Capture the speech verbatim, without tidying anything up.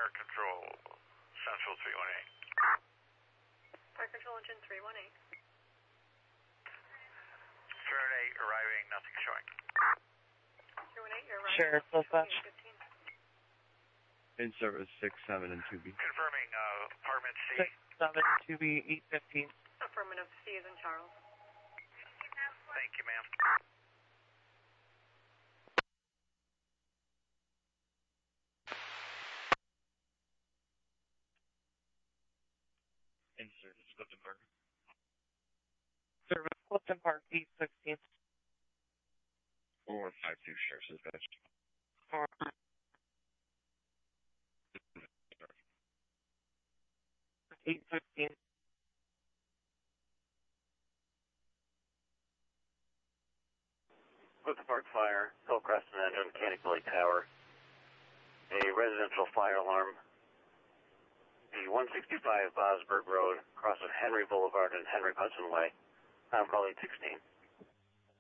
Fire Control, Central three one eight. Fire Control Engine three one eight. three one eight arriving, nothing showing. three one eight, you're arriving. Sheriff, dispatch. In service six seven and two B. Confirming uh, apartment C. six seven two B eight fifteen. Affirmative, C is in Charles. Thank you, ma'am. In service Clifton Park. Service Clifton Park eight sixteen. four one five two Sheriff's Dispatch. eight fifteen. Clifton Park Fire, Hillcrest and Engine, Mechanic Lake Tower. A residential fire alarm. The one sixty-five Bosberg Road, across of Henry Boulevard and Henry Hudson Way. I'm calling sixteen.